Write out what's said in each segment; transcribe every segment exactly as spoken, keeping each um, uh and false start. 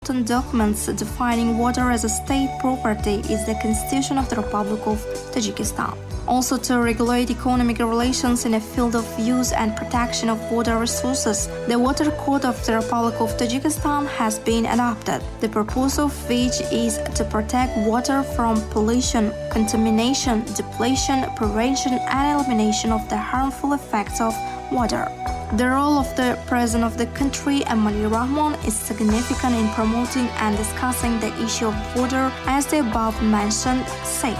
documents defining water as a state property is the Constitution of the Republic of Tajikistan. Also, to regulate economic relations in the field of use and protection of water resources, the Water Code of the Republic of Tajikistan has been adopted, the purpose of which is to protect water from pollution, contamination, depletion, prevention, and elimination of the harmful effects of water. The role of the President of the country, Emomali Rahmon, is significant in promoting and discussing the issue of water, as the above mentioned say.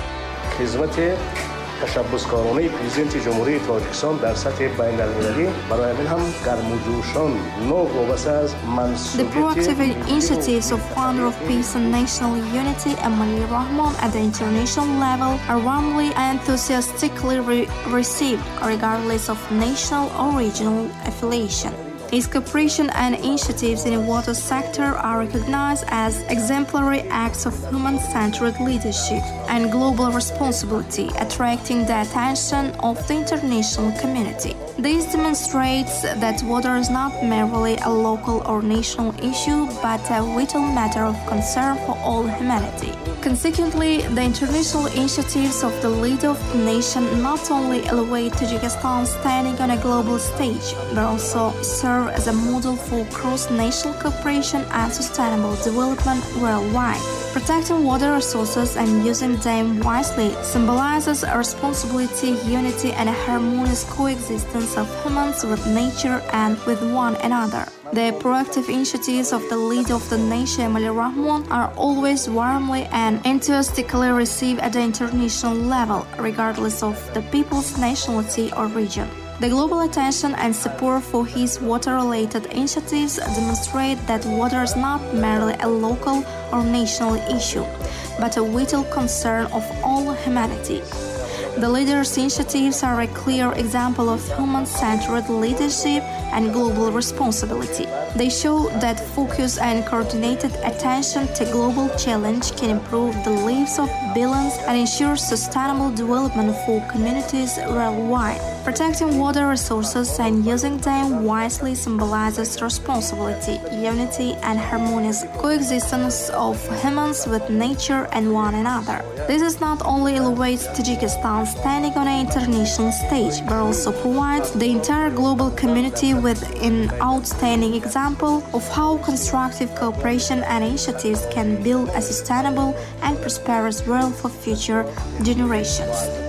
تشبثکارانه پرزیدنت جمهوری تاجیکستان در سطح بین المللی برای من هم گرموجوشان نو وابسته از The proactive initiatives of founder of peace and national unity, Emomali Rahmon, at the international level are warmly and enthusiastically re- received, regardless of national or regional affiliation. His cooperation and initiatives in the water sector are recognized as exemplary acts of human-centered leadership and global responsibility, attracting the attention of the international community. This demonstrates that water is not merely a local or national issue, but a vital matter of concern for all humanity. Consequently, the international initiatives of the leader of the nation not only elevate Tajikistan's standing on a global stage, but also serve as a model for cross-national cooperation and sustainable development worldwide. Protecting water resources and using them wisely symbolizes a responsibility, unity, and a harmonious coexistence of humans with nature and with one another. The proactive initiatives of the leader of the nation, Emomali Rahmon, are always warmly and enthusiastically received at the international level, regardless of the people's nationality or region. The global attention and support for his water-related initiatives demonstrate that water is not merely a local or national issue, but a vital concern of all humanity. The leader's initiatives are a clear example of human-centered leadership and global responsibility. They show that focused and coordinated attention to global challenge can improve the lives of billions and ensure sustainable development for communities worldwide. Protecting water resources and using them wisely symbolizes responsibility, unity, and harmonious coexistence of humans with nature and one another. This is not only elevates Tajikistan standing on an international stage, but also provides the entire global community with an outstanding example of how constructive cooperation and initiatives can build a sustainable and prosperous world for future generations.